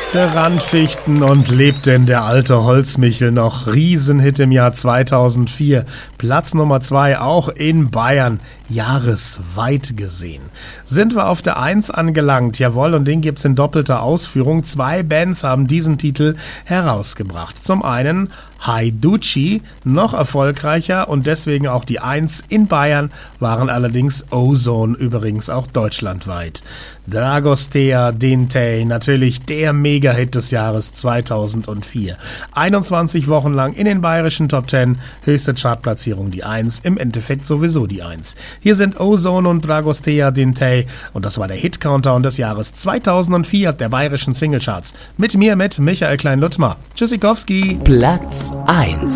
Der Randfichten und lebt denn der alte Holzmichel noch. Riesenhit im Jahr 2004. Platz Nummer 2 auch in Bayern. Jahresweit gesehen. Sind wir auf der 1 angelangt, jawohl, und den gibt's in doppelter Ausführung. 2 Bands haben diesen Titel herausgebracht. Zum einen Haiducci, noch erfolgreicher und deswegen auch die 1 in Bayern, waren allerdings Ozone, übrigens auch deutschlandweit. Dragostea Dintei, natürlich der Mega-Hit des Jahres 2004. 21 Wochen lang in den bayerischen Top 10, höchste Chartplatzierung die 1, im Endeffekt sowieso die 1. Hier sind Ozone und Dragostea Dintei und das war der Hit-Countdown des Jahres 2004 der bayerischen Singlecharts. Mit mir, mit Michael Klein-Luttmer. Tschüssikowski. Platz 1.